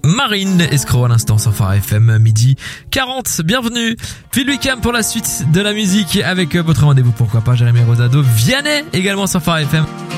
Marine, escroc à l'instant sur Phare FM, midi 40, bienvenue. Phil Wickham pour la suite de la musique avec votre rendez-vous, pourquoi pas, Jérémy Rosado, Vianney également sur Phare FM.